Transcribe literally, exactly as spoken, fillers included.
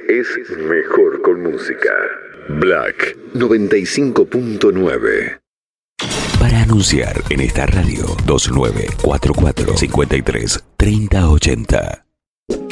es mejor con música. Black noventa y cinco punto nueve. Para anunciar en esta radio, dos nueve cuatro cuatro cinco tres tres cero ocho cero.